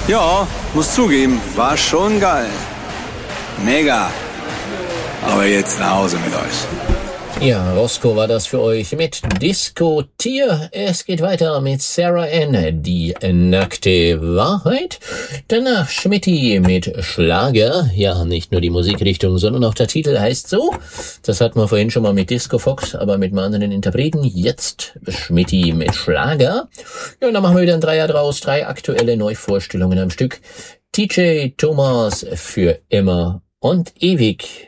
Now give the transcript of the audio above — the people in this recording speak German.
Ja, muss zugeben, war schon geil. Mega. Aber jetzt nach Hause mit euch. Ja, Roscoe war das für euch mit Diskutier. Es geht weiter mit Sarah Ann, die nackte Wahrheit. Danach Schmitty mit Schlager. Ja, nicht nur die Musikrichtung, sondern auch der Titel heißt so. Das hatten wir vorhin schon mal mit Disco Fox, aber mit anderen Interpreten. Jetzt Schmitty mit Schlager. Ja, und dann machen wir wieder ein Dreier draus. 3 aktuelle Neuvorstellungen am Stück. TJ Thomas für immer und ewig.